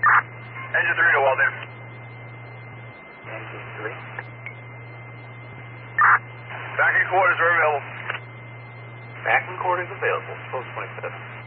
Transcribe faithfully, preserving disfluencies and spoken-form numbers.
Engine three to well there. Engine three. Backing quarters are available. Backing quarters available. Post twenty-seven.